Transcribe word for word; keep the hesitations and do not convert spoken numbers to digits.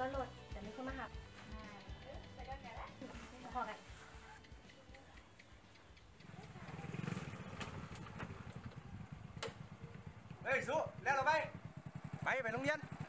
ก็โหลดแต่ไม่ขึ้นมาหับพอกันเฮ้ยสู้แล้วเราไปไปไปโรงเรียน